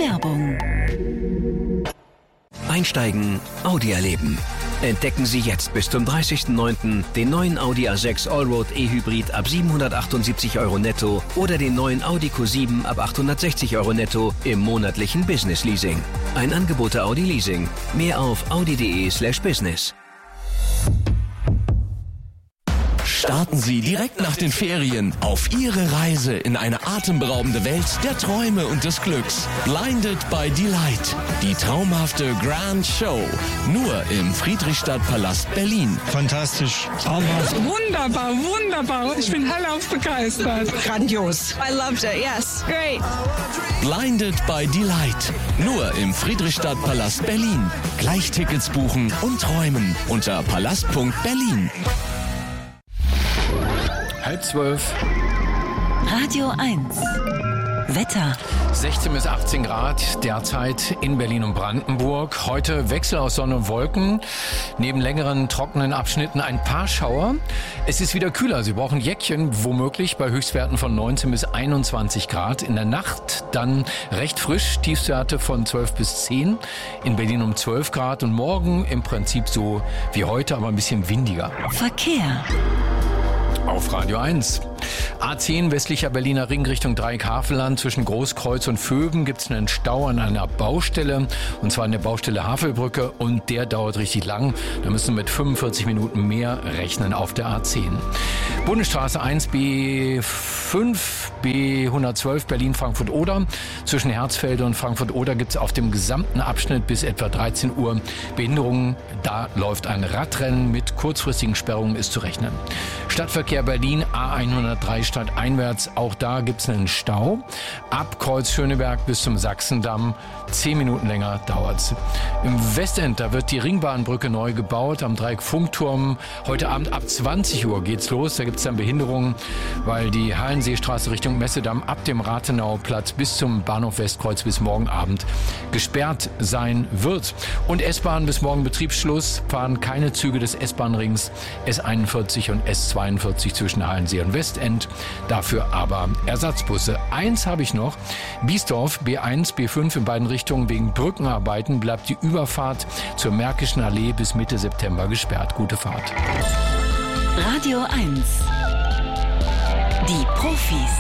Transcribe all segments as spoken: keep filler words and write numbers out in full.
Werbung. Einsteigen, Audi erleben. Entdecken Sie jetzt bis zum dreißigsten neunten den neuen Audi A sechs Allroad E-Hybrid ab siebenhundertachtundsiebzig Euro netto oder den neuen Audi Q sieben ab achthundertsechzig Euro netto im monatlichen Business Leasing. Ein Angebot der Audi Leasing. Mehr auf audi.de slash business. Starten Sie direkt nach den Ferien auf Ihre Reise in eine atemberaubende Welt der Träume und des Glücks. Blinded by Delight. Die traumhafte Grand Show. Nur im Friedrichstadtpalast Berlin. Fantastisch. Wunderbar, wunderbar. Ich bin hellauf begeistert. Grandios. I loved it, yes. Great. Blinded by Delight. Nur im Friedrichstadtpalast Berlin. Gleich Tickets buchen und träumen unter palast punkt berlin. Halb zwölf. Radio eins. Wetter. sechzehn bis achtzehn Grad derzeit in Berlin und Brandenburg. Heute Wechsel aus Sonne und Wolken. Neben längeren trockenen Abschnitten ein paar Schauer. Es ist wieder kühler. Sie brauchen Jäckchen, womöglich bei Höchstwerten von neunzehn bis einundzwanzig Grad. In der Nacht dann recht frisch. Tiefstwerte von zwölf bis zehn. In Berlin um zwölf Grad. Und morgen im Prinzip so wie heute, aber ein bisschen windiger. Verkehr. Auf Radio eins. A zehn westlicher Berliner Ring Richtung Dreieck-Havelland. Zwischen Großkreuz und Vöben gibt es einen Stau an einer Baustelle. Und zwar an der Baustelle Havelbrücke. Und der dauert richtig lang. Da müssen wir mit fünfundvierzig Minuten mehr rechnen auf der A zehn. Bundesstraße eins B fünf B hundertzwölf Berlin-Frankfurt-Oder. Zwischen Herzfelde und Frankfurt-Oder gibt es auf dem gesamten Abschnitt bis etwa dreizehn Uhr Behinderungen. Da läuft ein Radrennen mit kurzfristigen Sperrungen, ist zu rechnen. Stadtverkehr Berlin A hundertdrei stadteinwärts. Auch da gibt es einen Stau. Ab Kreuz Schöneberg bis zum Sachsendamm. Zehn Minuten länger dauert's. Im Westend, da wird die Ringbahnbrücke neu gebaut. Am Dreieck Funkturm. Heute Abend ab zwanzig Uhr geht's los. Da gibt's dann Behinderungen, weil die Hallenseestraße Richtung Messedamm ab dem Rathenauplatz bis zum Bahnhof Westkreuz bis morgen Abend gesperrt sein wird. Und S-Bahn bis morgen Betriebsschluss. Fahren keine Züge des S-Bahn-Rings S einundvierzig und S zweiundvierzig zwischen Hallensee und Westend. Dafür aber Ersatzbusse. Eins habe ich noch. Biesdorf B eins, B fünf in beiden Richtungen. Wegen Brückenarbeiten bleibt die Überfahrt zur Märkischen Allee bis Mitte September gesperrt. Gute Fahrt. Radio eins. Die Profis.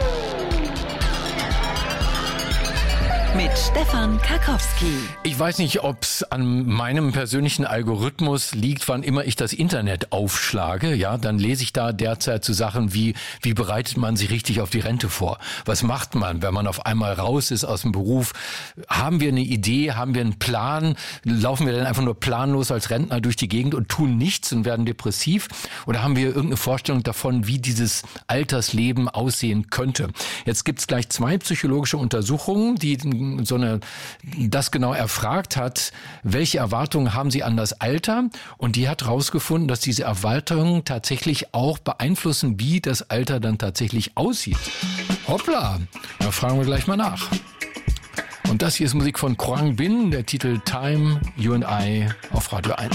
Mit Stefan Karkowski. Ich weiß nicht, ob es an meinem persönlichen Algorithmus liegt, wann immer ich das Internet aufschlage. Ja, dann lese ich da derzeit so Sachen wie, wie bereitet man sich richtig auf die Rente vor? Was macht man, wenn man auf einmal raus ist aus dem Beruf? Haben wir eine Idee? Haben wir einen Plan? Laufen wir dann einfach nur planlos als Rentner durch die Gegend und tun nichts und werden depressiv? Oder haben wir irgendeine Vorstellung davon, wie dieses Altersleben aussehen könnte? Jetzt gibt es gleich zwei psychologische Untersuchungen, die so eine, das genau erfragt hat, welche Erwartungen haben Sie an das Alter? Und die hat herausgefunden, dass diese Erwartungen tatsächlich auch beeinflussen, wie das Alter dann tatsächlich aussieht. Hoppla, da fragen wir gleich mal nach. Und das hier ist Musik von Quang Bin, der Titel Time, You and I auf Radio eins.